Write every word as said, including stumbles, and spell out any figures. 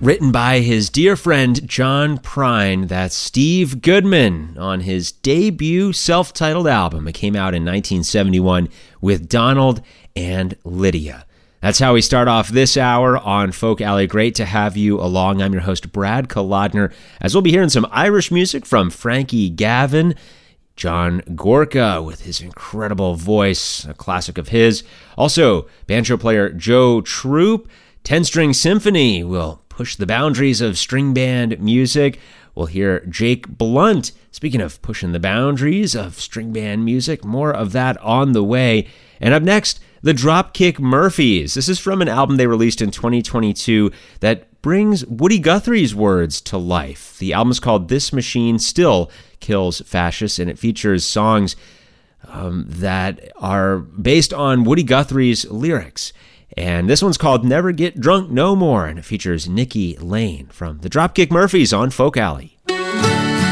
written by his dear friend John Prine. That's Steve Goodman on his debut self-titled album. It came out in nineteen seventy-one with Donald and Lydia. That's how we start off this hour on Folk Alley. Great to have you along. I'm your host, Brad Kolodner, as we'll be hearing some Irish music from Frankie Gavin, John Gorka with his incredible voice, a classic of his. Also, banjo player Joe Troop. ten-String Symphony will push the boundaries of string band music. We'll hear Jake Blunt. Speaking of pushing the boundaries of string band music, more of that on the way. And up next, the Dropkick Murphys. This is from an album they released in twenty twenty-two that brings Woody Guthrie's words to life. The album is called This Machine Still Kills Fascists, and it features songs um, that are based on Woody Guthrie's lyrics. And this one's called Never Get Drunk No More, and it features Nikki Lane from the Dropkick Murphys on Folk Alley.